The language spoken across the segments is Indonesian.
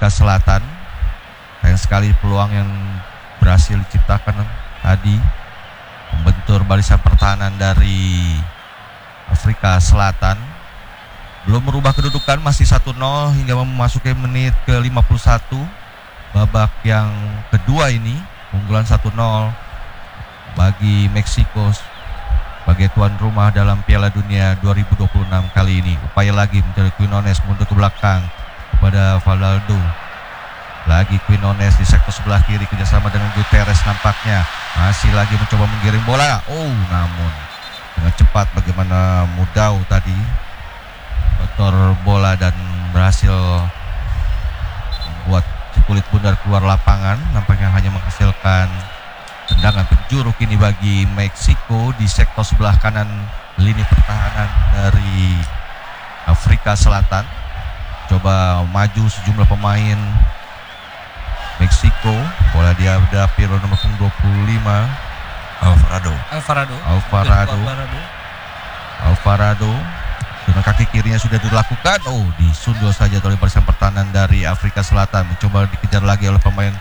Afrika Selatan. Sayang sekali peluang yang berhasil diciptakan tadi, membentur barisan pertahanan dari Afrika Selatan. Belum merubah kedudukan, masih 1-0 hingga memasuki menit ke-51. Babak yang kedua ini, unggulan 1-0 bagi Meksiko sebagai tuan rumah dalam Piala Dunia 2026 kali ini. Upaya lagi mencari Quinones, mundur ke belakang kepada Valdo. Lagi Quinones di sektor sebelah kiri, kerjasama dengan Guterres nampaknya. Masih lagi mencoba menggiring bola. Namun dengan cepat bagaimana Mudau tadi kotor bola dan berhasil membuat si kulit bundar keluar lapangan. Nampaknya hanya menghasilkan tendangan penjuru kini bagi Meksiko di sektor sebelah kanan lini pertahanan dari Afrika Selatan. Coba maju sejumlah pemain Meksiko, bola dia hadapi nomor 25 Alvarado dengan kaki kirinya sudah dilakukan. Disundul saja oleh barisan pertahanan dari Afrika Selatan. Mencoba dikejar lagi oleh pemain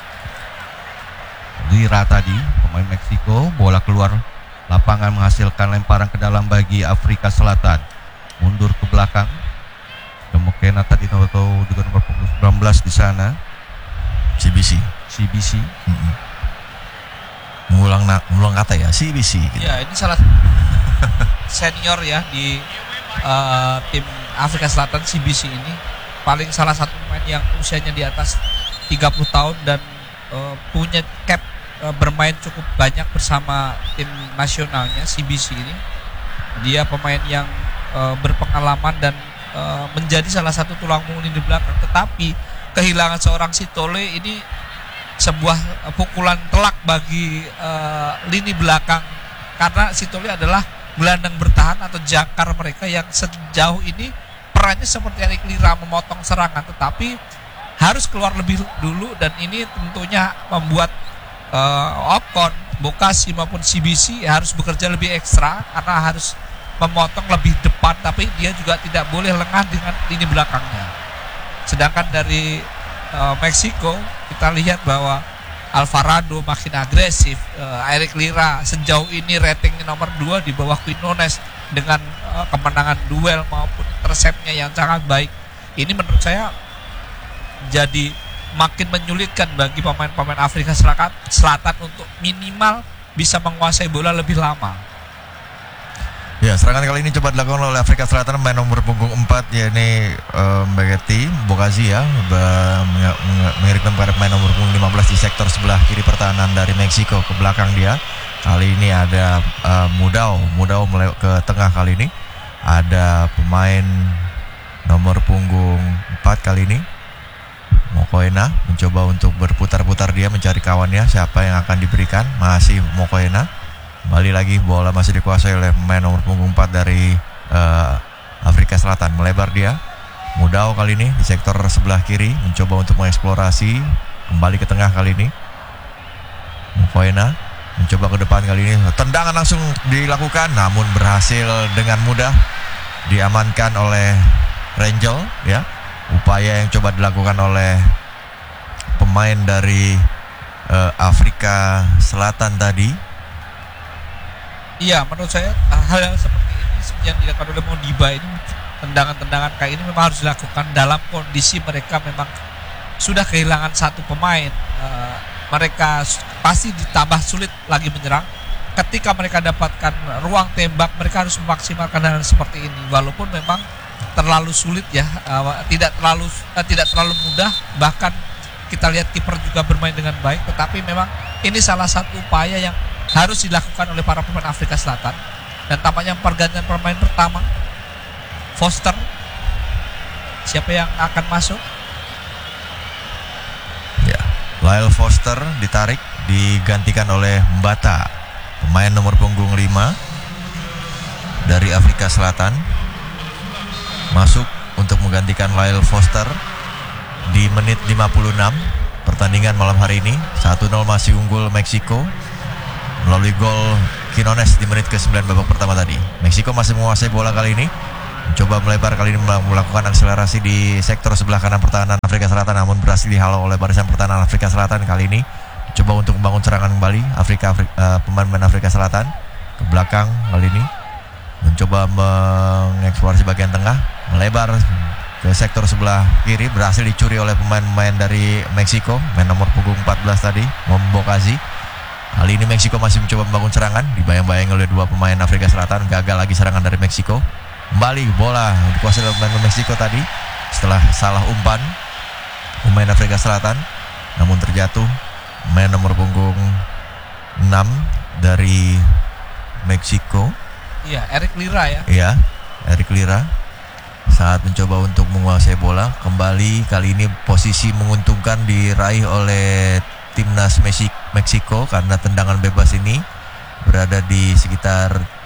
Lira tadi, pemain Meksiko. Bola keluar lapangan menghasilkan lemparan ke dalam bagi Afrika Selatan. Mundur ke belakang. Kemungkinan tadi tahu juga nomor 19 di sana. CBC. Mengulang kata ya, CBC gitu. Ya, ini salah senior ya di tim Afrika Selatan. CBC ini paling salah satu pemain yang usianya di atas 30 tahun dan punya cap bermain cukup banyak bersama tim nasionalnya. CBC ini dia pemain yang berpengalaman dan menjadi salah satu tulang punggung di belakang. Tetapi kehilangan seorang Sitole ini sebuah pukulan telak bagi lini belakang, karena Sitole adalah gelandang bertahan atau jangkar mereka yang sejauh ini perannya seperti Eric Lira, memotong serangan, tetapi harus keluar lebih dulu, dan ini tentunya membuat Ocon, Bokasi maupun CBC harus bekerja lebih ekstra karena harus memotong lebih depan, tapi dia juga tidak boleh lengah dengan lini belakangnya. Sedangkan dari Meksiko kita lihat bahwa Alvarado makin agresif, Eric Lira sejauh ini ratingnya nomor 2 di bawah Quinones dengan kemenangan duel maupun interceptnya yang sangat baik. Ini menurut saya jadi makin menyulitkan bagi pemain-pemain Afrika Selatan untuk minimal bisa menguasai bola lebih lama. Ya, serangan kali ini coba dilakukan oleh Afrika Selatan, main nomor punggung 4 yakni Bokasi ya, mengirimkan kepada pemain nomor punggung 15 di sektor sebelah kiri pertahanan dari Meksiko. Ke belakang dia kali ini ada Mudau ke tengah. Kali ini ada pemain nomor punggung 4 kali ini Mokoena, mencoba untuk berputar-putar dia mencari kawannya, siapa yang akan diberikan. Masih Mokoena. Kembali lagi bola masih dikuasai oleh pemain nomor punggung 4 dari Afrika Selatan. Melebar dia. Mudau kali ini di sektor sebelah kiri mencoba untuk mengeksplorasi. Kembali ke tengah kali ini. Mokoena mencoba ke depan kali ini. Tendangan langsung dilakukan namun berhasil dengan mudah diamankan oleh Rangel ya. Upaya yang coba dilakukan oleh pemain dari Afrika Selatan tadi. Iya, menurut saya hal seperti ini yang dilakukan oleh Modiba ini, tendangan-tendangan kayak ini memang harus dilakukan dalam kondisi mereka memang sudah kehilangan satu pemain. Mereka pasti ditambah sulit lagi menyerang. Ketika mereka dapatkan ruang tembak, mereka harus memaksimalkan hal seperti ini. Walaupun memang terlalu sulit ya, tidak terlalu mudah. Bahkan kita lihat kiper juga bermain dengan baik. Tetapi memang ini salah satu upaya yang harus dilakukan oleh para pemain Afrika Selatan. Dan tampaknya pergantian pemain pertama Foster. Siapa yang akan masuk? Ya, Lyle Foster ditarik, digantikan oleh Mbata, pemain nomor punggung 5 dari Afrika Selatan. Masuk untuk menggantikan Lyle Foster di menit 56 pertandingan malam hari ini. 1-0 masih unggul Meksiko melalui gol Quinones di menit ke-9 babak pertama tadi. Meksiko masih menguasai bola kali ini. Coba melebar kali ini melakukan akselerasi di sektor sebelah kanan pertahanan Afrika Selatan, namun berhasil dihalau oleh barisan pertahanan Afrika Selatan. Kali ini coba untuk membangun serangan kembali pemain Afrika Selatan ke belakang. Kali ini mencoba mengeksplorasi bagian tengah, melebar ke sektor sebelah kiri, berhasil dicuri oleh pemain-pemain dari Meksiko, main nomor punggung 14 tadi, Mombokazi. Kali ini Meksiko masih mencoba membangun serangan, dibayang-bayangi oleh dua pemain Afrika Selatan. Gagal lagi serangan dari Meksiko. Kembali bola dikuasai oleh pemain Meksiko tadi setelah salah umpan pemain Afrika Selatan, namun terjatuh pemain nomor punggung 6 dari Meksiko. Iya, Eric Lira ya. Iya, Eric Lira saat mencoba untuk menguasai bola. Kembali kali ini posisi menguntungkan diraih oleh timnas Meksiko karena tendangan bebas ini berada di sekitar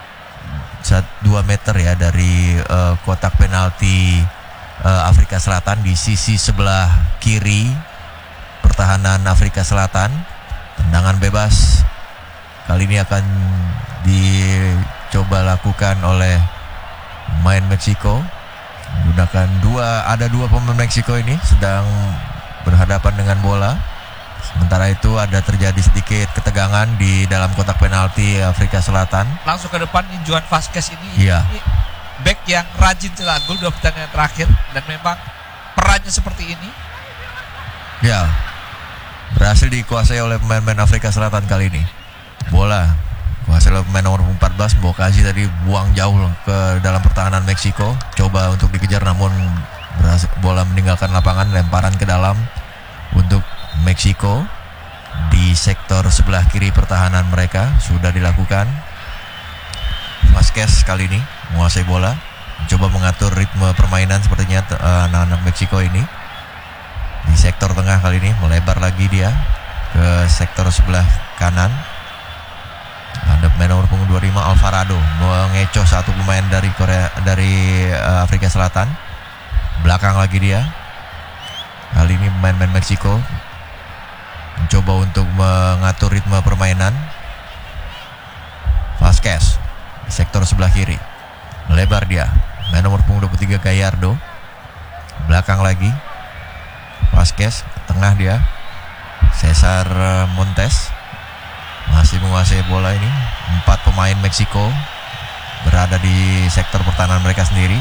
2 meter ya dari kotak penalti Afrika Selatan di sisi sebelah kiri pertahanan Afrika Selatan. Tendangan bebas kali ini akan dicoba lakukan oleh pemain Meksiko, menggunakan ada dua pemain Meksiko ini sedang berhadapan dengan bola. Sementara itu ada terjadi sedikit ketegangan di dalam kotak penalti Afrika Selatan. Langsung ke depan Juan Vazquez ini, Iya. ini back yang rajin cetak gol 2 pertandingan terakhir, dan memang perannya seperti ini. Ya, berhasil dikuasai oleh pemain-pemain Afrika Selatan kali ini. Bola kuasai oleh pemain nomor 14, Bokazi tadi buang jauh ke dalam pertahanan Meksiko. Coba untuk dikejar namun bola meninggalkan lapangan, lemparan ke dalam untuk Meksiko di sektor sebelah kiri pertahanan mereka sudah dilakukan. Vazquez kali ini menguasai bola, mencoba mengatur ritme permainan sepertinya anak-anak Meksiko ini. Di sektor tengah kali ini melebar lagi dia ke sektor sebelah kanan. Ada pemain nomor punggung 25 Alvarado mengecoh satu pemain dari Afrika Selatan. Belakang lagi dia. Kali ini pemain Meksiko mencoba untuk mengatur ritme permainan. Vazquez di sektor sebelah kiri, melebar dia, main nomor punggung 23 Gallardo. Belakang lagi Vazquez, ke tengah dia Cesar Montes masih menguasai bola ini. 4 pemain Meksiko berada di sektor pertahanan mereka sendiri.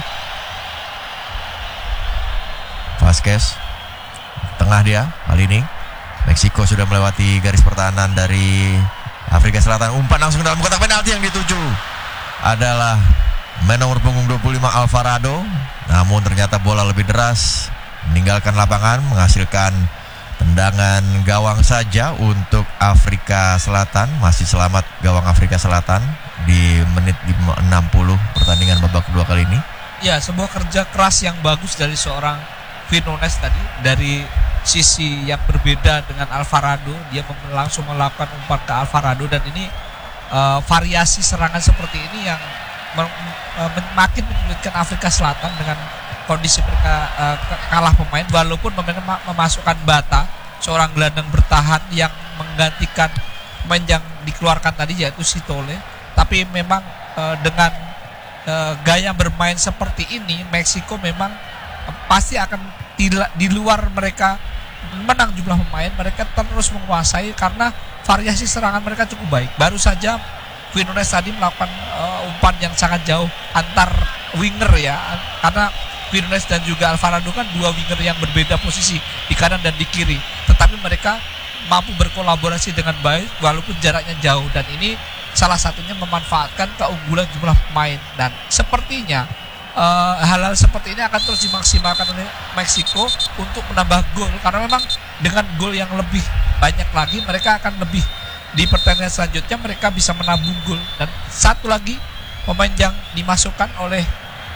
Vazquez, tengah dia. Kali ini Meksiko sudah melewati garis pertahanan dari Afrika Selatan. Umpan langsung dalam kotak penalti, yang dituju adalah main nomor punggung 25 Alvarado. Namun ternyata bola lebih deras meninggalkan lapangan, menghasilkan tendangan gawang saja untuk Afrika Selatan. Masih selamat gawang Afrika Selatan di menit 60 pertandingan babak kedua kali ini. Ya, sebuah kerja keras yang bagus dari seorang Quinones tadi dari sisi yang berbeda dengan Alvarado. Dia langsung melakukan umpan ke Alvarado, dan ini variasi serangan seperti ini yang makin menyulitkan Afrika Selatan dengan kondisi mereka kalah pemain, walaupun memasukkan Bata, seorang gelandang bertahan yang menggantikan pemain yang dikeluarkan tadi yaitu Sitole. Tapi memang dengan gaya bermain seperti ini, Meksiko memang pasti akan di luar mereka menang jumlah pemain, mereka terus menguasai karena variasi serangan mereka cukup baik. Baru saja Quinones tadi melakukan umpan yang sangat jauh antar winger ya, karena Quinones dan juga Alvarado kan dua winger yang berbeda posisi di kanan dan di kiri, tetapi mereka mampu berkolaborasi dengan baik walaupun jaraknya jauh, dan ini salah satunya memanfaatkan keunggulan jumlah pemain. Dan sepertinya hal-hal seperti ini akan terus dimaksimalkan oleh Meksiko untuk menambah gol, karena memang dengan gol yang lebih banyak lagi mereka akan lebih di pertandingan selanjutnya mereka bisa menabung gol. Dan satu lagi pemain yang dimasukkan oleh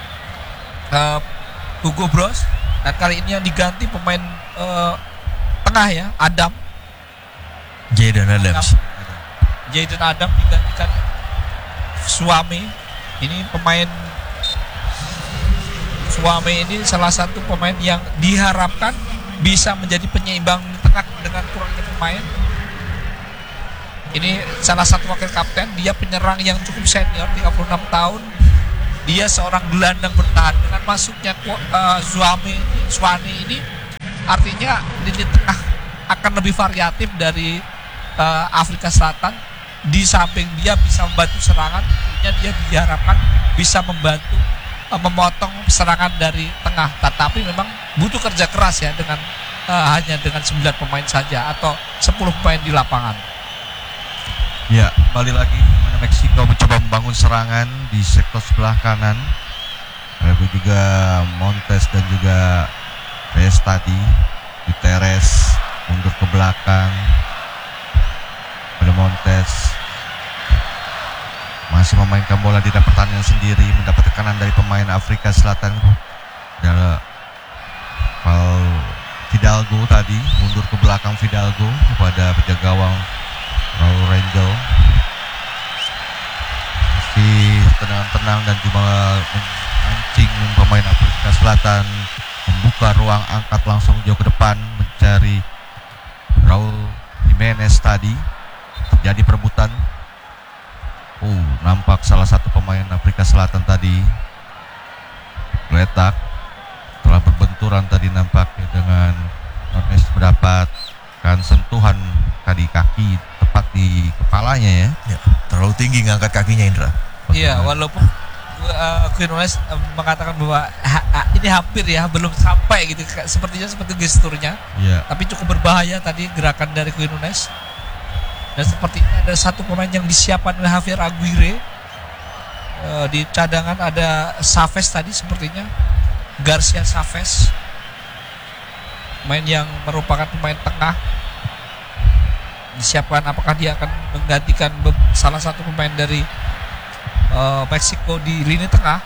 Hugo Broos, dan kali ini yang diganti pemain tengah ya, Jayden Adams digantikan Suame. Ini pemain Suame ini salah satu pemain yang diharapkan bisa menjadi penyeimbang di tengah dengan kurangnya pemain. Ini salah satu wakil kapten, dia penyerang yang cukup senior, 36 tahun. dia seorang gelandang bertahan. Dengan masuknya Zwane ini artinya lini tengah akan lebih variatif dari Afrika Selatan. Di samping dia bisa membantu serangan, tentunya dia diharapkan bisa membantu memotong serangan dari tengah. Tetapi memang butuh kerja keras ya dengan hanya dengan 9 pemain saja atau 10 pemain di lapangan. Ya, kembali lagi mana Meksiko mencoba membangun serangan di sektor sebelah kanan. Ada juga Montes dan juga Reyes tadi. Guterres mundur ke belakang. Ada Montes masih memainkan bola di dalam pertandingan sendiri, mendapat tekanan dari pemain Afrika Selatan. Ada Fidalgo tadi mundur ke belakang, Fidalgo kepada penjaga gawang Raul Rangel. Masih tenang-tenang dan cuma mancing pemain Afrika Selatan membuka ruang, angkat langsung jauh ke depan mencari Raul Jimenez tadi. Terjadi perebutan. Nampak salah satu pemain Afrika Selatan tadi letak telah berbenturan tadi nampaknya dengan Nunes, mendapatkan sentuhan tadi kaki tepat di kepalanya ya. Terlalu tinggi ngangkat kakinya, Indra. Iya, walaupun Nunes mengatakan bahwa ini hampir ya belum sampai gitu, sepertinya seperti gesturnya. Iya. Tapi cukup berbahaya tadi gerakan dari Nunes. Dan sepertinya ada satu pemain yang disiapkan oleh Javier Aguirre. Di cadangan ada Chavez tadi sepertinya, Garcia Chavez, pemain yang merupakan pemain tengah. Disiapkan apakah dia akan menggantikan salah satu pemain dari Meksiko di lini tengah.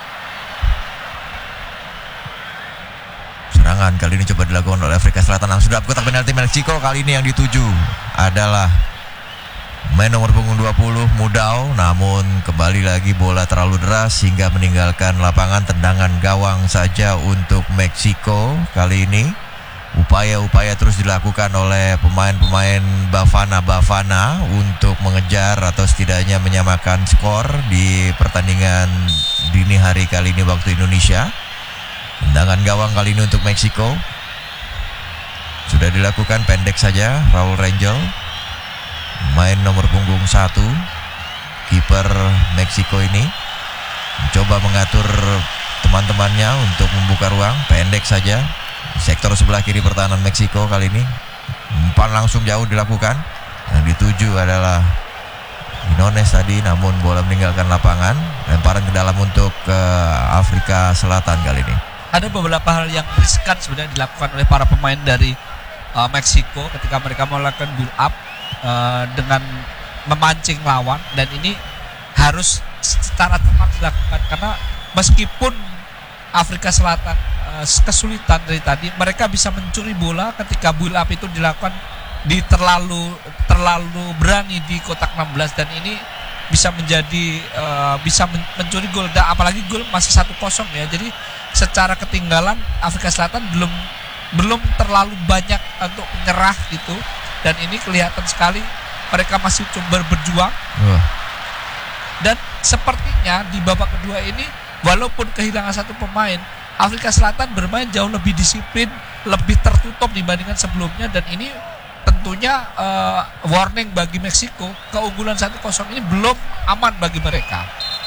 Serangan kali ini coba dilakukan oleh Afrika Selatan. Langsung dapat kotak penalti Meksiko. Kali ini yang dituju adalah main nomor punggung 20 Mudau, namun kembali lagi bola terlalu deras hingga meninggalkan lapangan. Tendangan gawang saja untuk Meksiko. Kali ini upaya-upaya terus dilakukan oleh pemain-pemain Bafana untuk mengejar atau setidaknya menyamakan skor di pertandingan dini hari kali ini waktu Indonesia. Tendangan gawang kali ini untuk Meksiko sudah dilakukan, pendek saja. Raul Rangel, main nomor punggung 1, kiper Meksiko ini mencoba mengatur teman-temannya untuk membuka ruang, pendek saja. Sektor sebelah kiri pertahanan Meksiko kali ini umpan langsung jauh dilakukan. Yang dituju adalah Nunes tadi, namun bola meninggalkan lapangan. Lemparan ke dalam untuk Afrika Selatan kali ini. Ada beberapa hal yang riskan sebenarnya dilakukan oleh para pemain dari Meksiko ketika mereka melakukan build up dengan memancing lawan, dan ini harus secara tepat dilakukan karena meskipun Afrika Selatan kesulitan dari tadi, mereka bisa mencuri bola ketika build up itu dilakukan di terlalu berani di kotak 16, dan ini bisa menjadi bisa mencuri gol, dan apalagi gol masih 1-0 ya. Jadi secara ketinggalan Afrika Selatan belum terlalu banyak untuk menyerah gitu, dan ini kelihatan sekali mereka masih coba berjuang. Dan sepertinya di babak kedua ini walaupun kehilangan satu pemain, Afrika Selatan bermain jauh lebih disiplin, lebih tertutup dibandingkan sebelumnya, dan ini tentunya warning bagi Meksiko. Keunggulan 1-0 ini belum aman bagi mereka.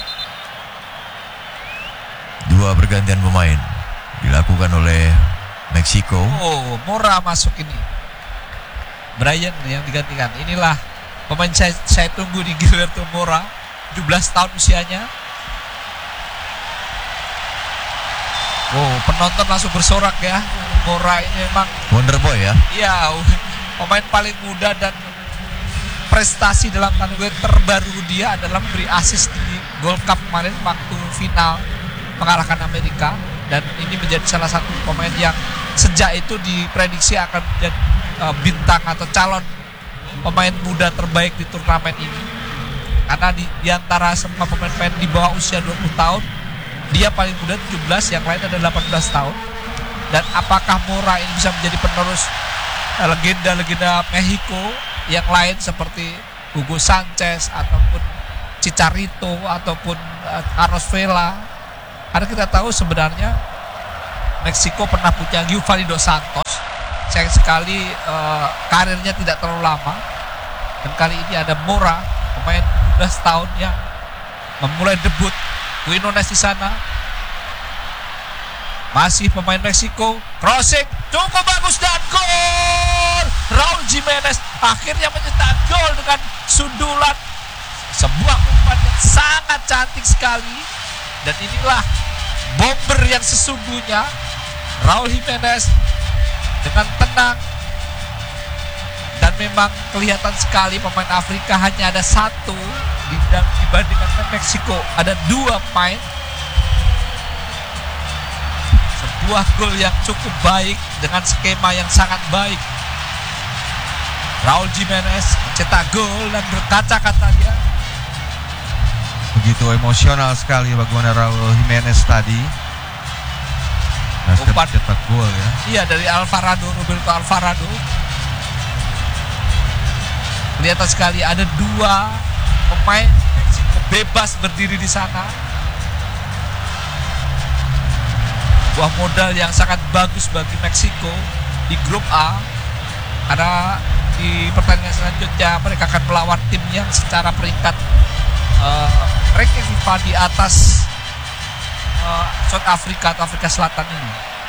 Dua pergantian pemain dilakukan oleh Meksiko. Mora masuk ini, Brian yang digantikan. Inilah pemain saya tunggu di Gilberto Mora, 17 tahun usianya. Penonton langsung bersorak ya. Mora ini memang Wonder Boy ya. Iya, pemain paling muda, dan prestasi dalam tanda kutip terbaru dia adalah memberi assist di Gold Cup kemarin waktu final mengalahkan Amerika, dan ini menjadi salah satu pemain yang sejak itu diprediksi akan menjadi bintang atau calon pemain muda terbaik di turnamen ini, karena di antara semua pemain-pemain di bawah usia 20 tahun dia paling muda 17, yang lain ada 18 tahun. Dan apakah Mora ini bisa menjadi penerus legenda-legenda Meksiko yang lain seperti Hugo Sanchez ataupun Chicharito ataupun Carlos Vela. Karena kita tahu sebenarnya Meksiko pernah punya Giovanni Dos Santos, sayang sekali karirnya tidak terlalu lama. Dan kali ini ada Mora, pemain 17 tahun yang memulai debut Queen Nunes di sana. Masih pemain Meksiko, crossing cukup bagus dan gol. Raul Jimenez akhirnya mencetak gol dengan sundulan, sebuah umpan yang sangat cantik sekali. Dan inilah bomber yang sesungguhnya. Raul Jimenez dengan tenang, dan memang kelihatan sekali pemain Afrika hanya ada satu dibandingkan Meksiko ada 2 pemain. Sebuah gol yang cukup baik dengan skema yang sangat baik. Raul Jimenez mencetak gol dan berkaca-kaca dia. Begitu emosional sekali bagaimana Raul Jimenez tadi. Nasdem Umpan. cetak gol ya. Iya, dari Roberto Alvarado. Kelihatan sekali ada 2 pemain Meksiko bebas berdiri di sana. Buah modal yang sangat bagus bagi Meksiko di grup A, karena di pertandingan selanjutnya mereka akan melawan tim yang secara peringkat ranking FIFA di atas South Africa atau Afrika Selatan ini.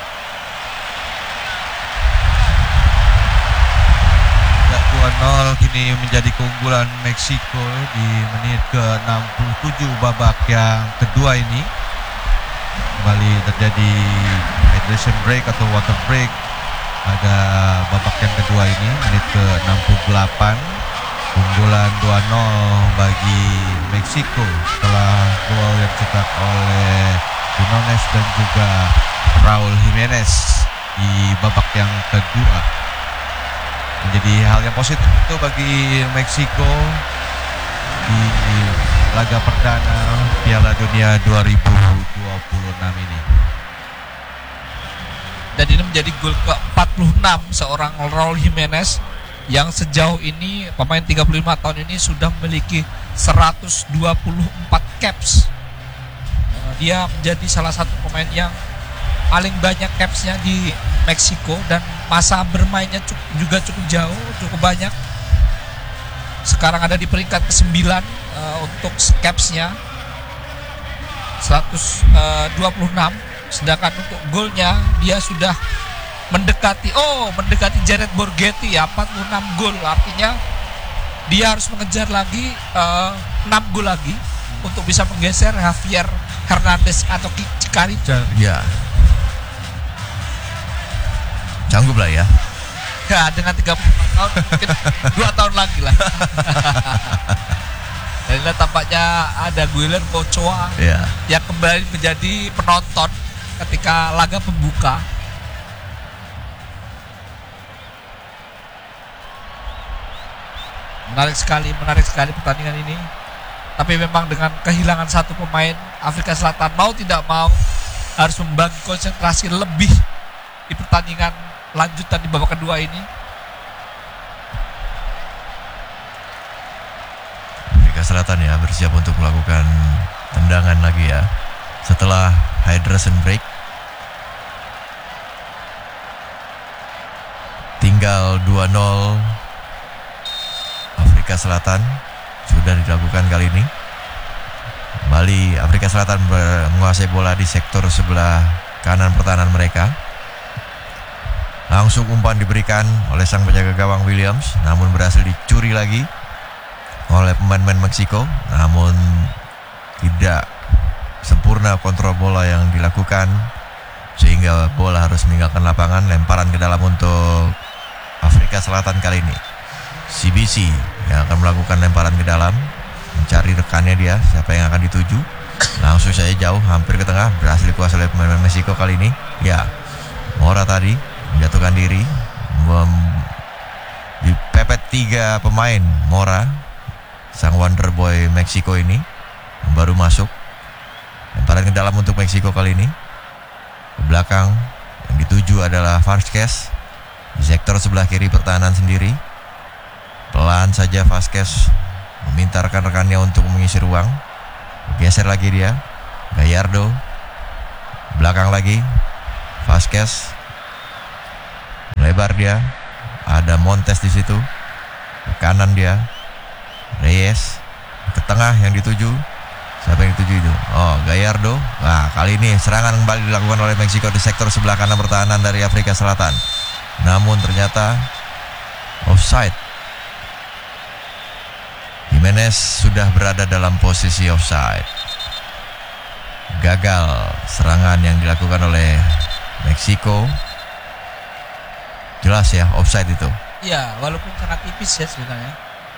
Ya, 2-0 kini menjadi keunggulan Meksiko di menit ke-67 babak yang kedua ini. Kembali terjadi hydration break atau water break pada babak yang kedua ini, menit ke-68. Keunggulan 2-0 bagi Meksiko setelah gol yang dicetak oleh Nunes dan juga Raul Jimenez di babak yang kedua. Menjadi hal yang positif itu bagi Meksiko di laga perdana Piala Dunia 2026 ini. Dan ini menjadi gol ke-46 seorang Raul Jimenez yang sejauh ini pemain 35 tahun ini sudah memiliki 124 caps. Dia menjadi salah satu pemain yang paling banyak capsnya di Meksiko dan masa bermainnya juga cukup jauh, cukup banyak. Sekarang ada di peringkat ke-9 untuk capsnya 126, sedangkan untuk golnya dia sudah mendekati Jared Borghetti ya, 46 gol. Artinya dia harus mengejar lagi 6 gol lagi untuk bisa menggeser Javier Hernandez atau Chicharito. Ya. Canggup lah ya. Ya, dengan 34 tahun mungkin 2 tahun lagi lah. Dan ini tampaknya ada Guillermo Ochoa yang kembali menjadi penonton ketika laga pembuka. Menarik sekali pertandingan ini. Tapi memang dengan kehilangan satu pemain, Afrika Selatan mau tidak mau harus membagi konsentrasi lebih di pertandingan lanjutan di babak kedua ini. Afrika Selatan ya bersiap untuk melakukan tendangan lagi ya setelah hydration break. Tinggal 2-0 Afrika Selatan sudah dilakukan kali ini. Kembali Afrika Selatan menguasai bola di sektor sebelah kanan pertahanan mereka. Langsung umpan diberikan oleh sang penjaga gawang Williams, namun berhasil dicuri lagi oleh pemain-pemain Meksiko. Namun tidak sempurna kontrol bola yang dilakukan sehingga bola harus meninggalkan lapangan. Lemparan ke dalam untuk Afrika Selatan kali ini. CBC yang akan melakukan lemparan ke dalam, mencari rekannya dia, siapa yang akan dituju. Langsung saja jauh, hampir ke tengah, berhasil dikuasai oleh pemain Meksiko kali ini. Ya, Mora tadi menjatuhkan diri, dipepet 3 pemain. Mora, sang wonder boy Meksiko ini baru masuk. Lemparan ke dalam untuk Meksiko kali ini. Ke belakang yang dituju adalah Vázquez di sektor sebelah kiri pertahanan sendiri. Pelan saja Vázquez meminta rekan-rekannya untuk mengisi ruang. Geser lagi dia, Gallardo, belakang lagi, Vazquez, lebar dia, ada Montes di situ, ke kanan dia, Reyes, ke tengah yang dituju. Siapa yang dituju itu? Oh, Gallardo. Nah, kali ini serangan kembali dilakukan oleh Meksiko di sektor sebelah kanan pertahanan dari Afrika Selatan. Namun ternyata offside. Jimenez sudah berada dalam posisi offside. Gagal serangan yang dilakukan oleh Meksiko. Jelas ya, offside itu. Iya, walaupun sangat tipis ya sebenarnya.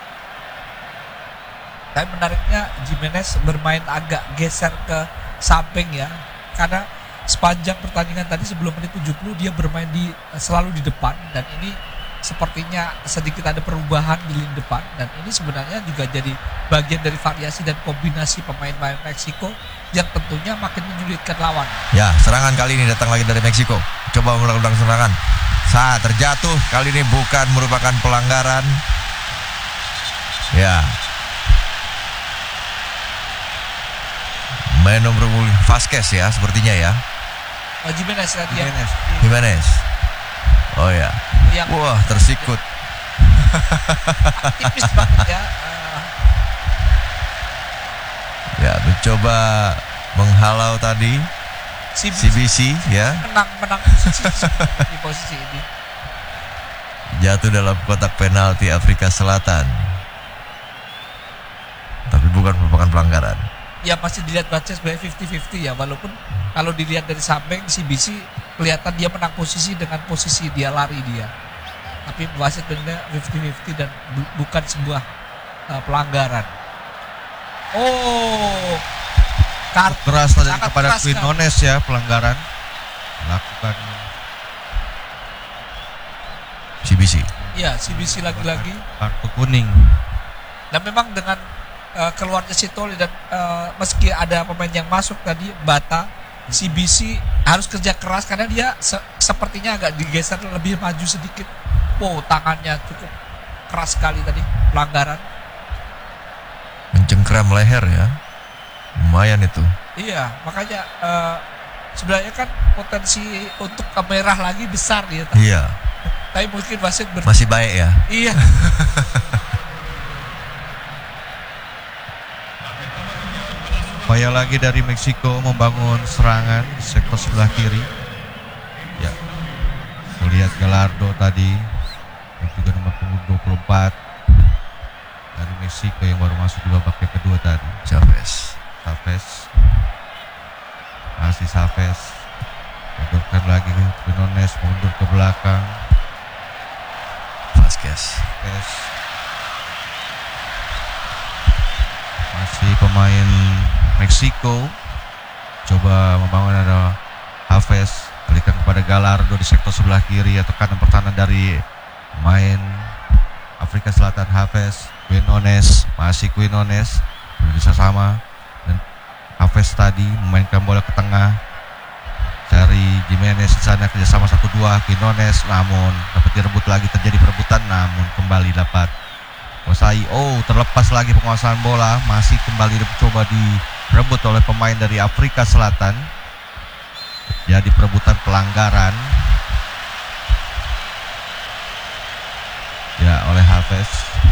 Tapi menariknya Jimenez bermain agak geser ke samping ya. Karena sepanjang pertandingan tadi sebelum menit 70 dia bermain selalu di depan. Dan ini sepertinya sedikit ada perubahan di lini depan. Dan ini sebenarnya juga jadi bagian dari variasi dan kombinasi pemain-pemain Meksiko yang tentunya makin menyulitkan lawan. Ya, serangan kali ini datang lagi dari Meksiko. Coba melakukan serangan. Saat terjatuh, kali ini bukan merupakan pelanggaran. Ya, main nomor Vazquez ya sepertinya ya. Jimenez tadi ya. Jimenez. Oh ya. Yang Wah, tersikut. tipis banget ya. Ya, mencoba menghalau tadi CBC ya. Menang posisi di posisi ini. Jatuh dalam kotak penalti Afrika Selatan. Tapi bukan merupakan pelanggaran. Ya masih dilihat baca sebagai 50-50 ya, walaupun kalau dilihat dari samping CBC kelihatan dia menang posisi dengan posisi dia lari dia, tapi wasit benar 50-50 dan bukan sebuah pelanggaran. Oh, kartu Keras tadi sangat kepada keras, Quinones ya, pelanggaran lakukan. CBC. Ya CBC lagi-lagi. Kartu kuning. Dan memang dengan keluarnya Sitoli dan meski ada pemain yang masuk tadi Bata, CBC harus kerja keras karena dia sepertinya agak digeser lebih maju sedikit. Wow, tangannya cukup keras sekali tadi, pelanggaran. Mencengkram leher ya. Lumayan itu. Iya, makanya sebenarnya kan potensi untuk merah lagi besar dia. Iya. Tapi mungkin wasit masih baik ya. Iya. Upaya lagi dari Meksiko membangun serangan di sektor sebelah kiri. Ya, melihat Gallardo tadi, yang juga nomor punggung 24 dari Meksiko yang baru masuk di babak yang kedua tadi. Chavez. Masih Chavez. Mundurkan lagi ke Quinones, mundur ke belakang. Vazquez. Masih pemain Meksiko coba membangun, ada Chavez, balikan kepada Gallardo di sektor sebelah kiri atau kanan pertahanan dari main Afrika Selatan. Chavez, Quinones, masih Quinones bisa sama, dan Chavez tadi memainkan bola ke tengah cari Jimenez di sana, kerjasama 1-2 Quinones, namun dapat direbut lagi, terjadi perebutan namun kembali dapat kuasai. Oh, terlepas lagi penguasaan bola, masih kembali coba direbut oleh pemain dari Afrika Selatan. Jadi perebutan pelanggaran ya oleh Chavez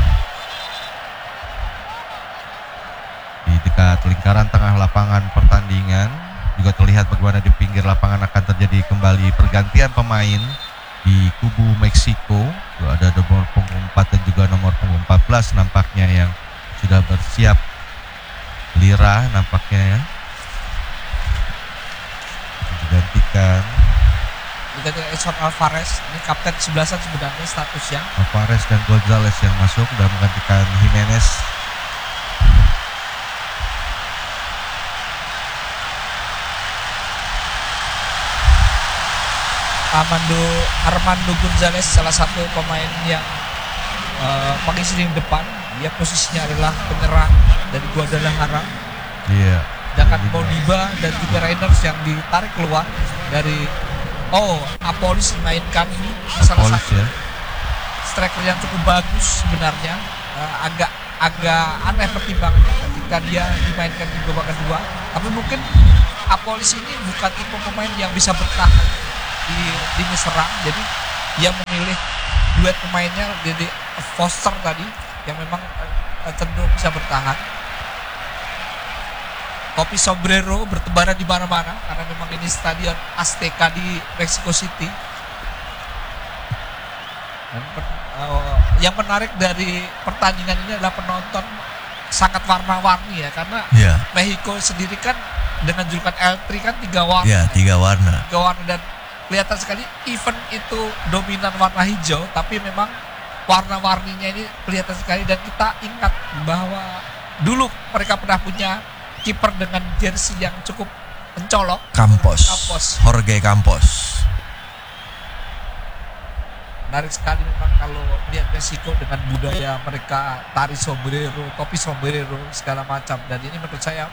di dekat lingkaran tengah lapangan pertandingan. Juga terlihat bagaimana di pinggir lapangan akan terjadi kembali pergantian pemain di kubu Meksiko. Ada nomor punggung 4 dan juga nomor punggung 14 nampaknya yang sudah bersiap. Lira nampaknya ya digantikan Edson Alvarez, ini kapten 11-an sebenarnya statusnya. Alvarez dan Gonzalez yang masuk dan menggantikan Jimenez. Armando Gonzalez salah satu pemain yang mengisi di depan. Dia posisinya adalah penyerang dari Guadalajara. Iya. Sedangkan Modiba dan juga Reynolds yang ditarik keluar dari Apolis dimainkan. Salah satu ya. striker yang cukup bagus sebenarnya, agak agak aneh pertimbangannya ketika dia dimainkan di babak kedua. Tapi mungkin Apolis ini bukan tipe pemain yang bisa bertahan di lini serang, jadi dia memilih duet pemainnya Dede Foster tadi yang memang cenderung bisa bertahan. Topi sombrero bertebaran di mana-mana karena memang ini stadion Azteca di Mexico City. Dan yang menarik dari pertandingan ini adalah penonton sangat warna-warni ya, karena Ya. Mexico sendiri kan dengan julukan El Tri kan 3 warna. Ya, 3 warna. 3 warna, dan kelihatan sekali event itu dominan warna hijau, tapi memang warna-warninya ini kelihatan sekali. Dan kita ingat bahwa dulu mereka pernah punya kiper dengan jersey yang cukup mencolok, Campos. Jorge Campos. Menarik sekali memang kalau melihat Meksiko dengan budaya mereka, tari sombrero, topi sombrero, segala macam. Dan ini menurut saya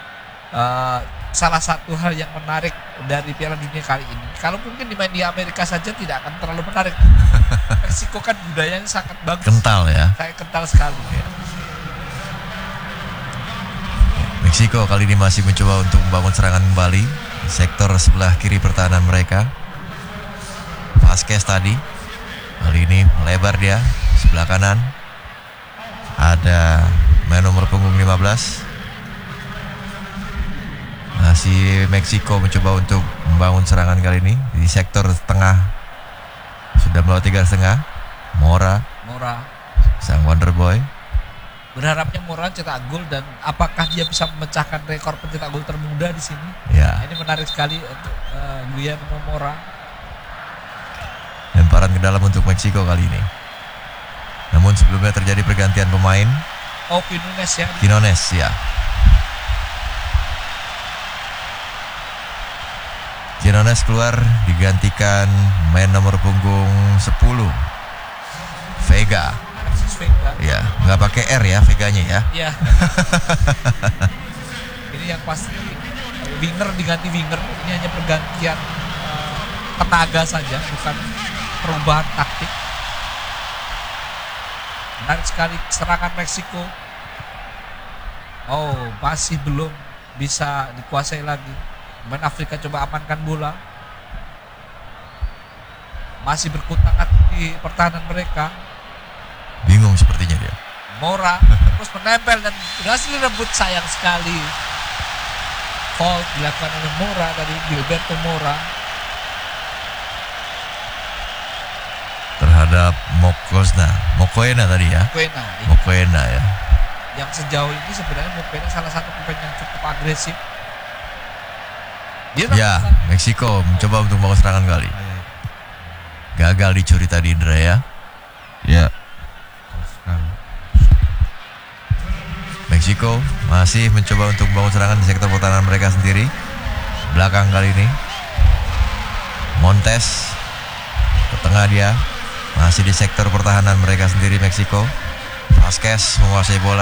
salah satu hal yang menarik dari Piala Dunia kali ini. Kalau mungkin dimain di Amerika saja tidak akan terlalu menarik. Meksiko kan budayanya sangat bagus, Kental ya. saya kental sekali. Meksiko kali ini masih mencoba untuk membangun serangan kembali di sektor sebelah kiri pertahanan mereka. Vasquez tadi kali ini melebar dia sebelah kanan. Ada main nomor punggung 15. Masih Meksiko mencoba untuk membangun serangan kali ini di sektor tengah. Sudah melewati garis tengah. Mora, sang Wonder Boy. Berharapnya Mora cetak gol, dan apakah dia bisa memecahkan rekor pencetak gol termuda di sini? Ya. Ini menarik sekali untuk Guillermo Mora. Lemparan ke dalam untuk Meksiko kali ini. Namun sebelumnya terjadi pergantian pemain. Oh, Quinones ya. Quinones ya. Quinones keluar digantikan main nomor punggung 10 Vega. Alexis Vega. Ya, nggak pakai R ya Veganya ya. Ya. Ini yang pasti winger diganti winger. Ini hanya pergantian tenaga saja, bukan perubahan taktik. Menarik sekali serangan Meksiko. Oh, masih belum bisa dikuasai lagi. Pemain Afrika coba amankan bola. Masih berkutat-kutat di pertahanan mereka. Bingung sepertinya dia. Mora terus menempel dan berhasil direbut, sayang sekali. Foul dilakukan oleh Mora dari Gilberto Mora Terhadap Mokoena tadi ya. Mokoena. Mokoena ya. Yang sejauh ini sebenarnya Mokoena salah satu pemain yang cukup agresif. Dia Ya, Meksiko mencoba untuk membangun serangan kali. Gagal dicuri tadi Indra ya. Ya. Meksiko masih mencoba untuk membangun serangan di sektor pertahanan mereka sendiri. Belakang kali ini Montes ke tengah dia. Masih di sektor pertahanan mereka sendiri Meksiko. Vasquez menguasai bola.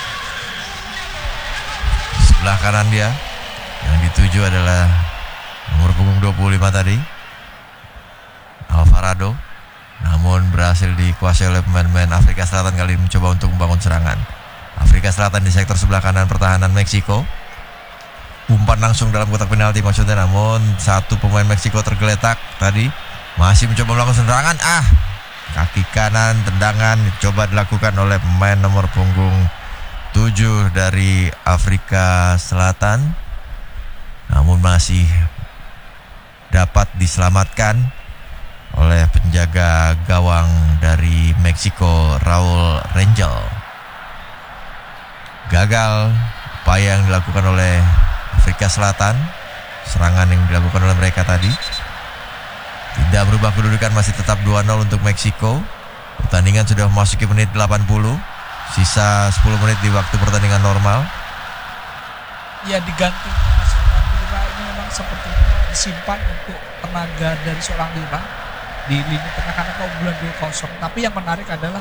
Sebelah kanan dia. Yang dituju adalah nomor punggung 25 tadi, Alvarado. Namun berhasil dikuasai oleh pemain-pemain Afrika Selatan kali ini mencoba untuk membangun serangan. Afrika Selatan di sektor sebelah kanan pertahanan Meksiko. Umpan langsung dalam kotak penalti maksudnya, namun satu pemain Meksiko tergeletak tadi. Masih mencoba melakukan serangan. Kaki kanan tendangan coba dilakukan oleh pemain nomor punggung 7 dari Afrika Selatan. Namun masih dapat diselamatkan oleh penjaga gawang dari Meksiko, Raul Rangel. Gagal upaya yang dilakukan oleh Afrika Selatan. Serangan yang dilakukan oleh mereka tadi tidak berubah kedudukan, masih tetap 2-0 untuk Meksiko. Pertandingan sudah memasuki menit 80. Sisa 10 menit di waktu pertandingan normal. Ya, diganti seorang Lira ini memang sepertinya disimpan untuk tenaga dari seorang Lira di lini tengah karena keunggulan 2-0. Tapi yang menarik adalah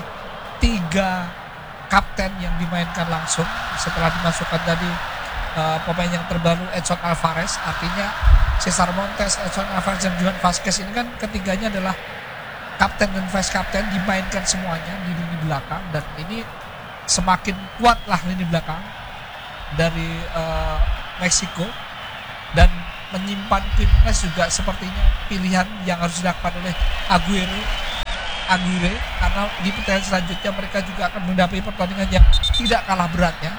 3 kapten yang dimainkan langsung setelah dimasukkan tadi pemain yang terbaru Edson Alvarez. Artinya Cesar Montes, Edson Alvarez dan Johan Vasquez ini kan ketiganya adalah kapten dan vice kapten, dimainkan semuanya di lini belakang. Dan ini semakin kuatlah lini belakang dari Meksiko, dan menyimpan Quinones juga sepertinya pilihan yang harus dilakukan oleh Aguirre, karena di pertandingan selanjutnya mereka juga akan menghadapi pertandingan yang tidak kalah beratnya.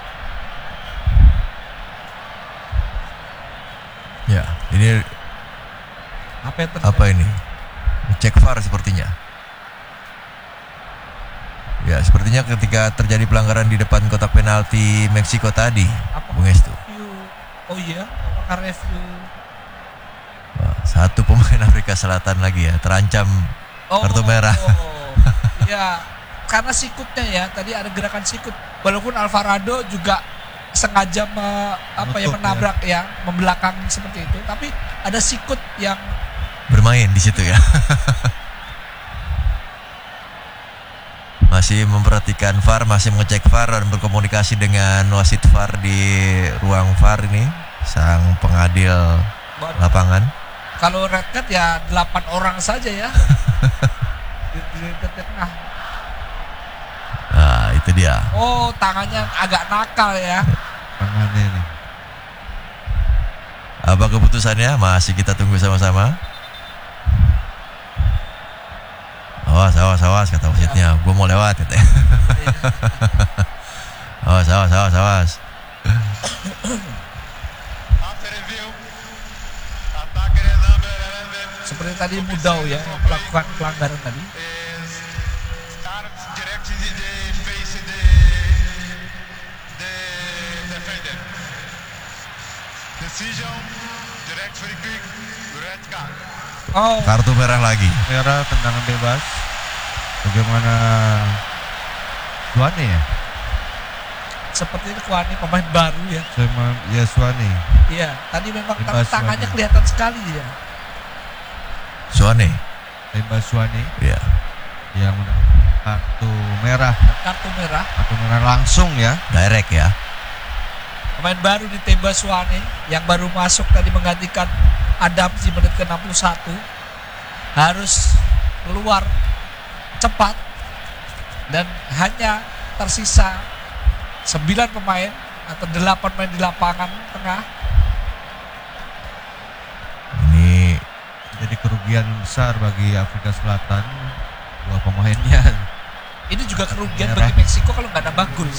Ya, ini Apa yang terjadi? apa ini? Cek VAR sepertinya. Ya, sepertinya ketika terjadi pelanggaran di depan kotak penalti Meksiko tadi, Apa? Bung Estu. Review. Oh iya, apakah review? Wah, satu pemain Afrika Selatan lagi ya terancam kartu merah. Ya, karena sikutnya ya, tadi ada gerakan sikut. Walaupun Alvarado juga sengaja menabrak ya, membelakangi seperti itu, tapi ada sikut yang Bermain di situ ya. Masih memperhatikan VAR, masih mengecek VAR dan berkomunikasi dengan wasit VAR di ruang VAR ini, sang pengadil lapangan. kalau red card ya 8 orang saja ya. di tengah. Nah, itu dia. Oh, tangannya agak nakal ya. Tangannya ini. Apa keputusannya? Masih kita tunggu sama-sama. Awas kata wasitnya. Gue mau lewat katanya. Awas. Seperti tadi Mudau ya yang melakukan pelanggaran tadi. Oh, Kartu merah lagi. Merah, tendangan bebas. Bagaimana Suwane ya? seperti itu Kuani, pemain baru ya. Ya Suwane. Iya, tadi memang Bebas tangannya Suwane. kelihatan sekali ya. Suwane. Tembak Suwane Ya. yang mendapat kartu merah Kartu merah. langsung ya. Direct ya. Pemain baru di Temba Suwane yang baru masuk tadi menggantikan Adam di menit ke-61, harus keluar cepat dan hanya tersisa 9 pemain atau 8 pemain di lapangan tengah. Ini Jadi kerugian besar bagi Afrika Selatan, dua pemainnya. Ini juga kerugian Merah. bagi Meksiko kalau nggak nambah gol.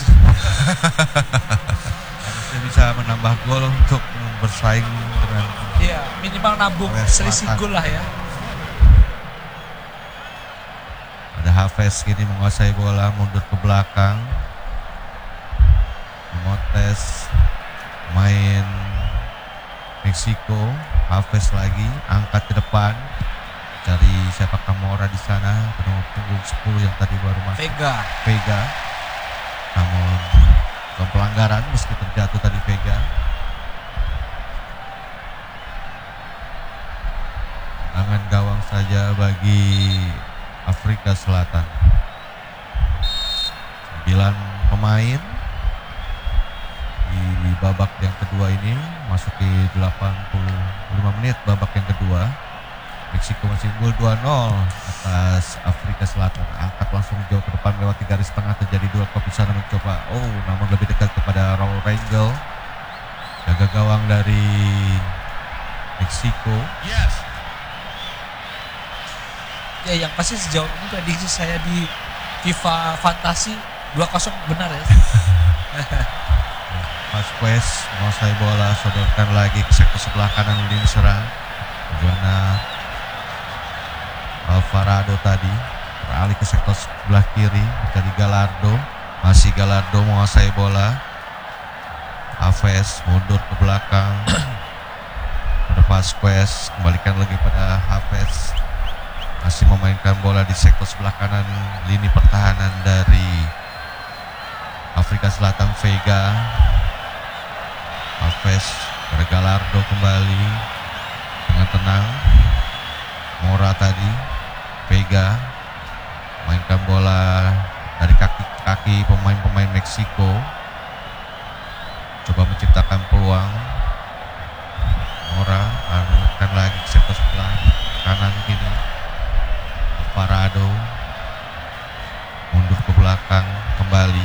Harusnya bisa menambah gol untuk bersaing dengan Iya, minimal nabung Korea selisih Selatan. gol lah ya. ada Hafiz kini menguasai bola, mundur ke belakang, Montes main Meksiko. Hafiz lagi angkat ke depan, cari siapa Camora di sana, penomor punggung 10 yang tadi baru masuk, Vega. Namun bukan pelanggaran meski terjatuh tadi Vega. Tangan gawang saja bagi Afrika Selatan. 9 pemain di babak yang kedua ini, masuk di 85 menit babak yang kedua. Meksiko masih unggul 2-0 atas Afrika Selatan. Angkat langsung jauh ke depan lewat garis tengah, terjadi duel kopi sana mencoba. Namun lebih dekat kepada Raul Rangel, jaga gawang dari Meksiko. Ya, yang pasti sejauh ini prediksi saya di FIFA Fantasi 2-0 benar ya. Vasquez menguasai bola, sodorkan lagi ke sektor sebelah kanan lini serang. Bagaimana Alvarado tadi beralih ke sektor sebelah kiri, dari Gallardo. Masih Gallardo menguasai bola. Hafiz mundur ke belakang. Pada Vasquez, kembalikan lagi pada Hafiz. Masih memainkan bola di sektor sebelah kanan lini pertahanan dari Afrika Selatan, Vega. Hafiz pada Gallardo kembali dengan tenang. Mora tadi, Vega mainkan bola dari kaki pemain-pemain Meksiko, coba menciptakan peluang. Mora arahkan lagi ke sektor sebelah kanan kini. Alvarado mundur ke belakang, kembali.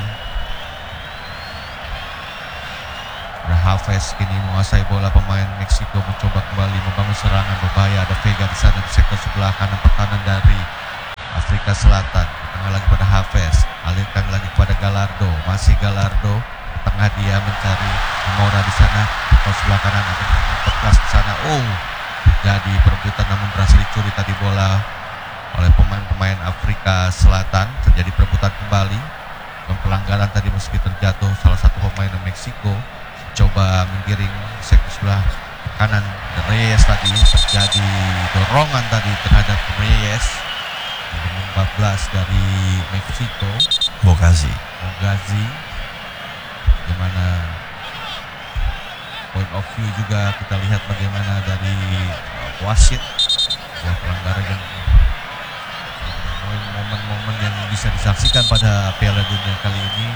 Hafiz kini menguasai bola, pemain Meksiko mencoba kembali membangun serangan berbahaya. Ada Vega di sana di sektor sebelah kanan pertahanan dari Afrika Selatan. Tengah lagi pada Hafiz, alirkan lagi kepada Gallardo, masih Gallardo. Tengah dia mencari Mora di sana, sektor sebelah kanan ada Perkas di sana. Jadi perebutan namun berhasil dicuri tadi bola oleh pemain-pemain Afrika Selatan. Terjadi perebutan kembali dan pelanggaran tadi meski terjatuh salah satu pemain Meksiko. Coba menggiring sektor sebelah kanan Reyes tadi, terjadi dorongan tadi terhadap Reyes. Nomor 14 dari Meksiko, Bogazi. Bagaimana point of view juga kita lihat bagaimana dari wasit, sebuah pelanggaran yang momen-momen yang bisa disaksikan pada Piala Dunia kali ini.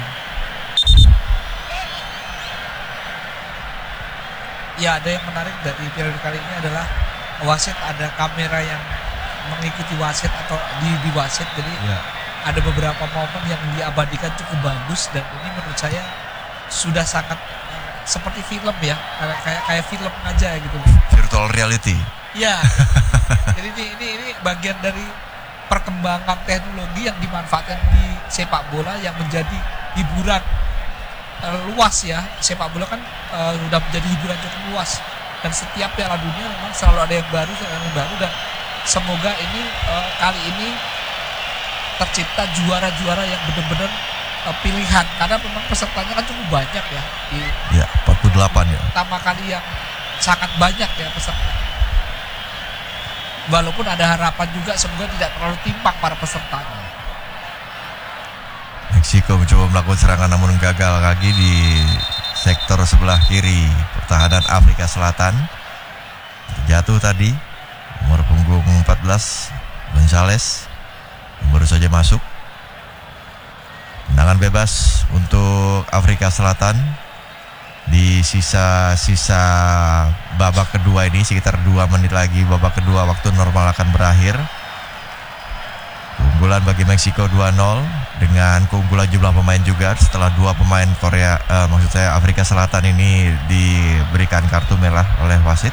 Ya, ada yang menarik dari Piala Dunia kali ini adalah wasit, ada kamera yang mengikuti wasit atau di wasit, jadi Ya, ada beberapa momen yang diabadikan cukup bagus, dan ini menurut saya sudah sangat seperti film ya, kayak film aja gitu. Virtual reality. Ya, jadi ini bagian dari perkembangan teknologi yang dimanfaatkan di sepak bola yang menjadi hiburan luas ya. Sepak bola kan sudah menjadi hiburan cukup luas, dan setiap Piala Dunia memang selalu ada yang baru dan semoga ini kali ini tercipta juara-juara yang benar-benar pilihan, karena memang pesertanya kan cukup banyak ya. Ya, 48 ya. Pertama kali yang sangat banyak ya peserta. Walaupun ada harapan juga semoga tidak terlalu timpang para pesertanya. Meksiko mencoba melakukan serangan namun gagal lagi di sektor sebelah kiri pertahanan Afrika Selatan. Terjatuh tadi nomor punggung 14 Gonzales yang baru saja masuk. Tendangan bebas untuk Afrika Selatan di sisa babak kedua ini, sekitar 2 menit lagi babak kedua waktu normal akan berakhir. Keunggulan bagi Meksiko 2-0 dengan keunggulan jumlah pemain juga setelah 2 pemain Afrika Selatan ini diberikan kartu merah oleh wasit.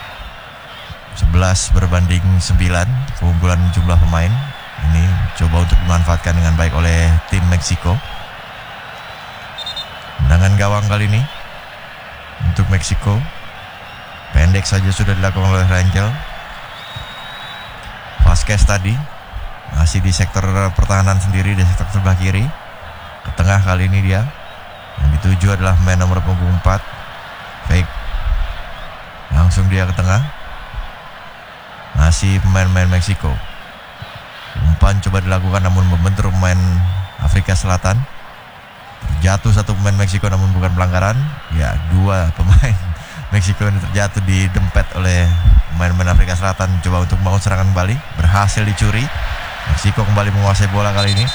11 berbanding 9 keunggulan jumlah pemain ini coba untuk dimanfaatkan dengan baik oleh tim Meksiko. Tendangan gawang kali ini untuk Meksiko pendek saja sudah dilakukan oleh Rangel. Vasquez tadi masih di sektor pertahanan sendiri, di sektor sebelah kiri. Ke tengah kali ini dia. Yang dituju adalah pemain nomor punggung 4 Fake. Langsung dia ke tengah. Masih pemain-pemain Meksiko. Umpan coba dilakukan namun membentur pemain Afrika Selatan. Terjatuh satu pemain Meksiko namun bukan pelanggaran. Ya, 2 pemain Meksiko ini terjatuh didempet oleh pemain-pemain Afrika Selatan. Coba untuk membangun serangan kembali, berhasil dicuri. Meksiko kembali menguasai bola kali ini.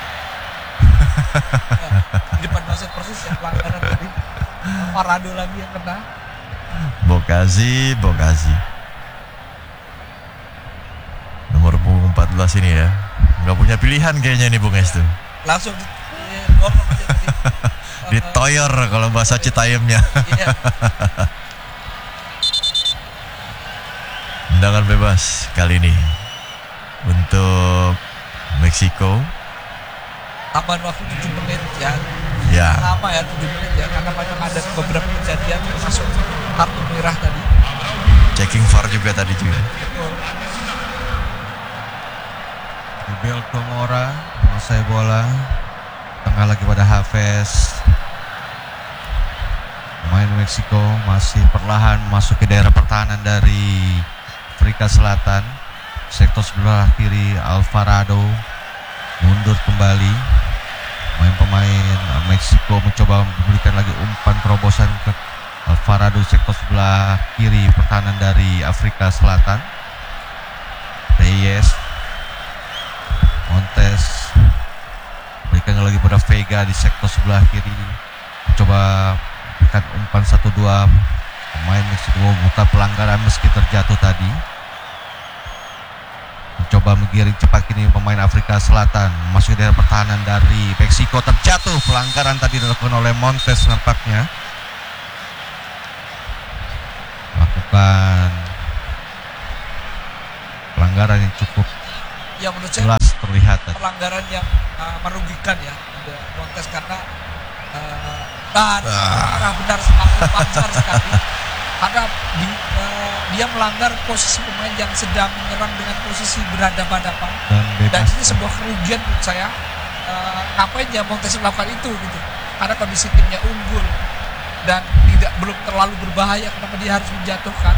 Di depan wasit persis yang pelanggaran tadi. Parado lagi yang kena. Bogazi. Nomor punggung 14 ini ya. Gak punya pilihan kayaknya nih Bung Estu. Langsung dorong aja tadi. Ditoyor kalau bahasa Citayamnya. Iya. Tendangan bebas kali ini untuk Meksiko. Tambahan waktu 7 menit ya. Ya. Lama ya 7 menit ya, karena memang ada beberapa kejadian termasuk kartu merah tadi. Checking VAR juga tadi juga. Betul. Gilberto Mora menguasai bola. Tengah lagi pada Hafiz. Pemain Meksiko masih perlahan masuk ke daerah pertahanan dari Afrika Selatan. Sektor sebelah kiri Alvarado mundur kembali. Pemain Meksiko mencoba memberikan lagi umpan terobosan ke Alvarado sektor sebelah kiri pertahanan dari Afrika Selatan. Reyes, Montes berikan lagi pada Vega di sektor sebelah kiri. Coba berikan umpan 1-2. Pemain Meksiko buka pelanggaran meski terjatuh tadi. mencoba menggiring cepat kini pemain Afrika Selatan masuk di daerah pertahanan dari Meksiko. Terjatuh, pelanggaran tadi dilakukan oleh Montes nampaknya. Lakukan pelanggaran yang cukup Ya menurut saya jelas terlihat tadi. pelanggaran yang merugikan ya Montes karena benar sekali karena dia melanggar posisi pemain yang sedang menyerang dengan posisi berhadapan-hadapan dan ini sebuah kerugian menurut saya. Ngapain ya Montes melakukan itu gitu, karena kondisi timnya unggul dan belum terlalu berbahaya, kenapa dia harus menjatuhkan.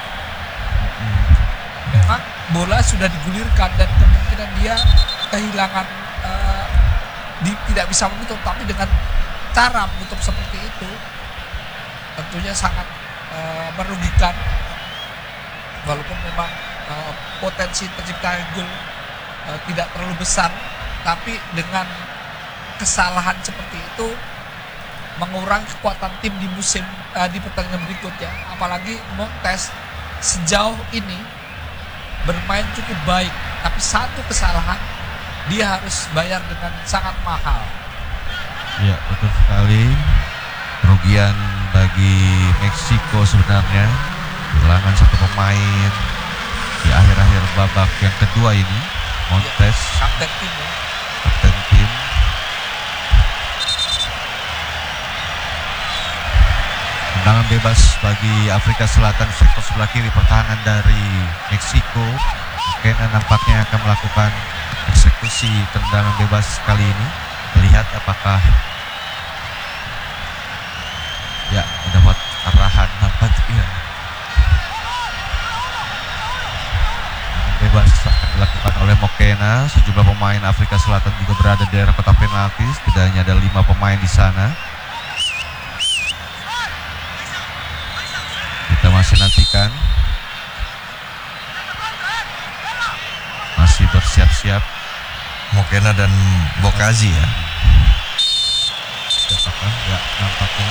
Memang bola sudah digulirkan dan kemungkinan dia kehilangan tidak bisa menutup, tapi dengan cara menutup seperti itu tentunya sangat merugikan. Walaupun memang potensi tercipta gol tidak terlalu besar, tapi dengan kesalahan seperti itu mengurangi kekuatan tim di di pertandingan berikutnya. Apalagi Montes sejauh ini bermain cukup baik, tapi satu kesalahan dia harus bayar dengan sangat mahal. Ya, betul sekali. Kerugian bagi Meksiko sebenarnya, kehilangan satu pemain di akhir-akhir babak yang kedua ini. Montes, kapten tim ya. Kapten tim. Tendangan bebas bagi Afrika Selatan sektor sebelah kiri pertahanan dari Meksiko. Kena nampaknya akan melakukan eksekusi tendangan bebas kali ini. Lihat apakah ya mendapat arahan nampaknya. Bebas akan dilakukan oleh Mokena. Sejumlah pemain Afrika Selatan juga berada di daerah kotak penalti. Setidaknya ada 5 pemain di sana. Kita masih nantikan, masih bersiap-siap Mokena dan Bokazi ya. Siapakah? Ya, nampaknya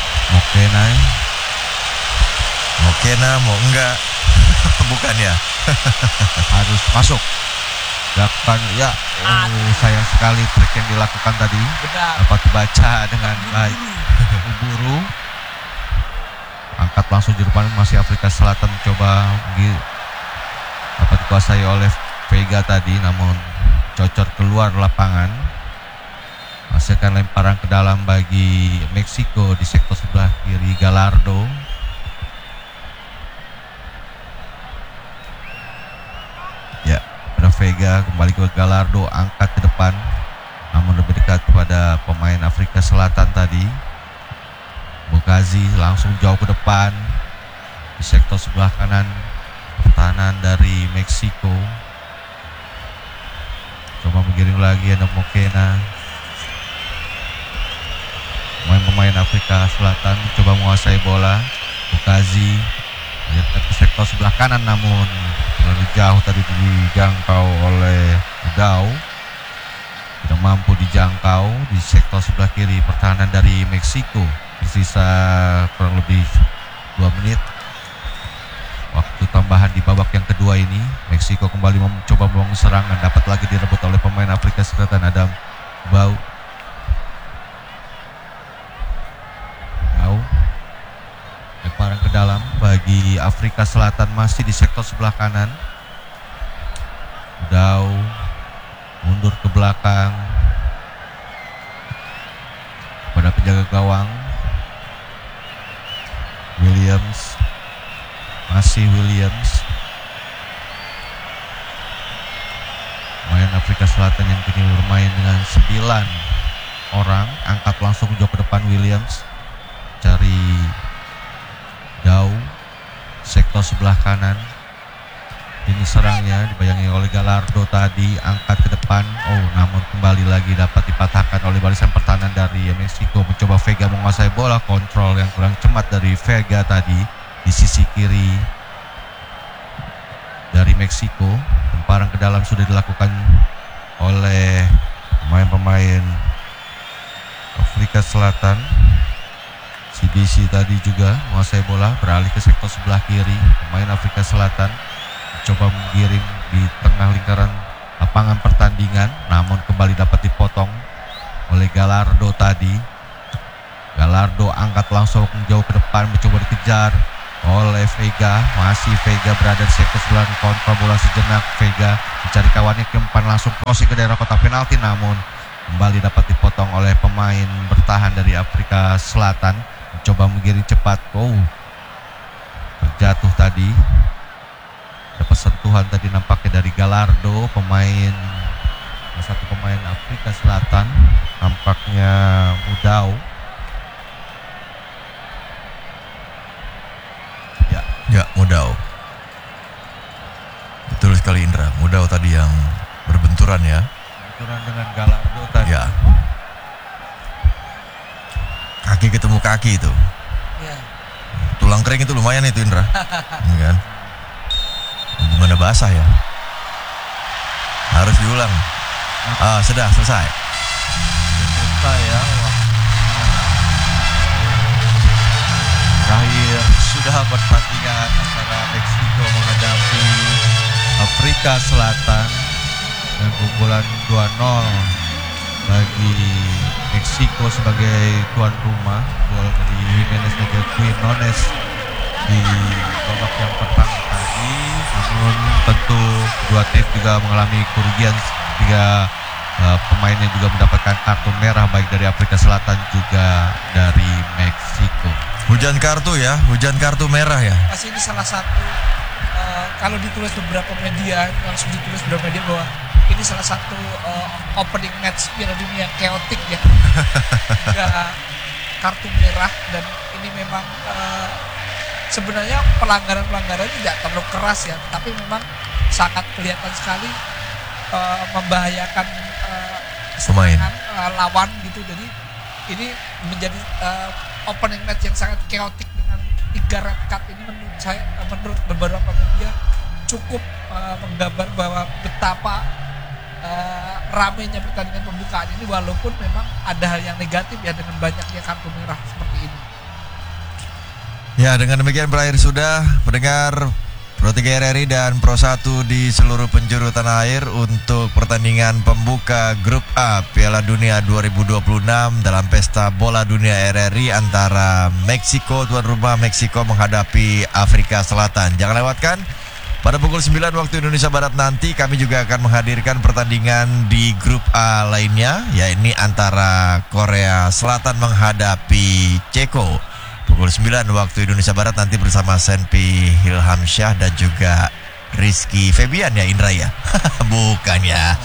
Mokena mau enggak? Bukan ya. harus masuk. Lakukan ya. Sayang sekali trik yang dilakukan tadi Benar. dapat dibaca dengan baik. Buru. Angkat langsung juru pandang, masih Afrika Selatan mencoba dapat dikuasai oleh Vega tadi, namun cocor keluar lapangan. Hasilkan lemparan ke dalam bagi Meksiko di sektor sebelah kiri. Gallardo. Ya, pada Vega kembali ke Gallardo, angkat ke depan, namun lebih dekat kepada pemain Afrika Selatan tadi. Bokazi langsung jauh ke depan di sektor sebelah kanan pertahanan dari Meksiko. Coba menggiring lagi, ada Mokena. Pemain Afrika Selatan coba menguasai bola. Bokazi ke sektor sebelah kanan, namun terlalu jauh tadi dijangkau oleh Udau. Tidak mampu dijangkau di sektor sebelah kiri pertahanan dari Meksiko. Sisa kurang lebih 2 menit waktu tambahan di babak yang kedua ini. Meksiko kembali mencoba membangun serangan, dapat lagi direbut oleh pemain Afrika Selatan. Adam Bau lemparan ke dalam bagi Afrika Selatan, masih di sektor sebelah kanan. Udau mundur ke belakang pada penjaga gawang Williams, masih Williams. Pemain Afrika Selatan yang kini bermain dengan 9 orang, angkat langsung jauh ke depan Williams, cari Dau, sektor sebelah kanan. Ini serangnya dibayangi oleh Gallardo tadi, angkat ke depan. Namun kembali lagi dapat dipatahkan oleh barisan pertahanan dari Meksiko. Mencoba Vega menguasai bola, kontrol yang kurang cermat dari Vega tadi di sisi kiri dari Meksiko. Lemparan ke dalam sudah dilakukan oleh pemain-pemain Afrika Selatan. CBC tadi juga menguasai bola, beralih ke sektor sebelah kiri. Pemain Afrika Selatan coba menggiring di tengah lingkaran lapangan pertandingan, namun kembali dapat dipotong oleh Gallardo tadi. Gallardo angkat langsung jauh ke depan, mencoba dikejar oleh Vega. Masih Vega berada di sektor 9, kontra bola sejenak. Vega mencari kawannya ke depan, langsung crossing ke daerah kotak penalti, namun kembali dapat dipotong oleh pemain bertahan dari Afrika Selatan. Mencoba menggiring cepat. Terjatuh tadi. Dapat sentuhan tadi nampaknya dari Gallardo, salah satu pemain Afrika Selatan, nampaknya Mudau. Ya, Mudau. Betul sekali Indra, Mudau tadi yang berbenturan ya. Benturan dengan Gallardo tadi. Ya. Kaki ketemu kaki itu. Ya. Tulang kering itu lumayan itu Indra. Iya kan? Gimana basah ya? Harus diulang. Sudah selesai. Selesai ya. Terakhir sudah pertandingan antara Meksiko menghadapi Afrika Selatan dan keunggulan 2-0 bagi Meksiko sebagai tuan rumah. Gol dari Jimenez dan Quinones di babak yang pertama tadi, namun tentu dua tim juga mengalami kerugian jika pemainnya juga mendapatkan kartu merah baik dari Afrika Selatan juga dari Meksiko. Hujan kartu merah ya. Pasti ini salah satu kalau ditulis beberapa media, langsung ditulis beberapa media bahwa ini salah satu opening match Piala Dunia chaotic ya. Juga kartu merah, dan ini memang sebenarnya pelanggaran tidak terlalu keras ya, tapi memang sangat kelihatan sekali membahayakan Pemain. Lawan gitu. Jadi ini menjadi opening match yang sangat chaotic dengan 3 red card. Ini menurut beberapa media cukup menggambar bahwa betapa ramainya pertandingan pembukaan ini, walaupun memang ada hal yang negatif ya dengan banyaknya kartu merah seperti ini. Ya, dengan demikian berakhir sudah mendengar Pro 3 RRI dan Pro 1 di seluruh penjuru tanah air untuk pertandingan pembuka Grup A Piala Dunia 2026 dalam Pesta Bola Dunia RRI antara Meksiko, tuan rumah Meksiko menghadapi Afrika Selatan. Jangan lewatkan, pada pukul 9 waktu Indonesia Barat nanti kami juga akan menghadirkan pertandingan di Grup A lainnya, yakni antara Korea Selatan menghadapi Ceko. Pukul 9 waktu Indonesia Barat nanti bersama Senpi Hilhamsyah dan juga Rizky Febian ya Indra ya. Bukan ya.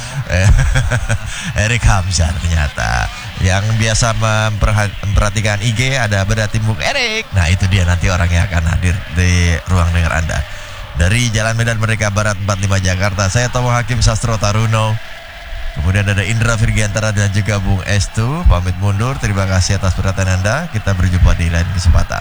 Erik Hamzah ternyata. Yang biasa memperhatikan IG ada berarti Bung Erik. Nah itu dia nanti orang yang akan hadir di ruang dengar Anda. Dari Jalan Medan Merdeka Barat 45 Jakarta, saya Tomo Hakim Sastro Taruno. Kemudian ada Indra Virgiantara dan juga Bung Estu. Pamit mundur, terima kasih atas perhatian Anda. Kita berjumpa di lain kesempatan.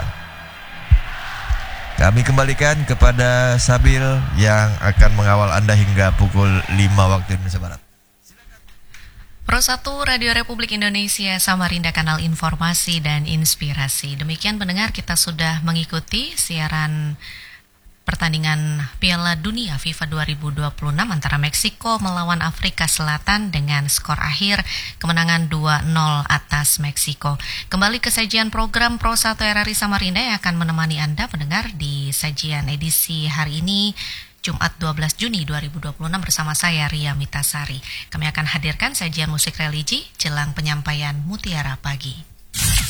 Kami kembalikan kepada Sabil yang akan mengawal Anda hingga pukul 5 waktu Indonesia Barat. Pro 1 Radio Republik Indonesia Samarinda, kanal informasi dan inspirasi. Demikian pendengar, kita sudah mengikuti siaran pertandingan Piala Dunia FIFA 2026 antara Meksiko melawan Afrika Selatan dengan skor akhir kemenangan 2-0 atas Meksiko. Kembali ke sajian program Pro 1 RRI Samarinda yang akan menemani Anda pendengar di sajian edisi hari ini Jumat 12 Juni 2026 bersama saya Ria Mitasari. Kami akan hadirkan sajian musik religi jelang penyampaian Mutiara Pagi.